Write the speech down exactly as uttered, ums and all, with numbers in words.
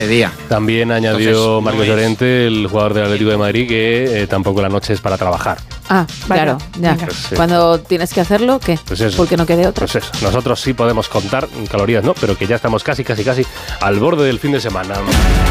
Día. También añadió Entonces, Marcos no es- Llorente, el jugador del Atlético de Madrid, que eh, tampoco la noche es para trabajar. Ah, Vaya, claro, ya. venga. Pues sí. Cuando tienes que hacerlo, ¿qué? Pues eso. Porque no quede otra. Pues eso, nosotros sí podemos contar calorías, ¿no? Pero que ya estamos casi, casi, casi al borde del fin de semana.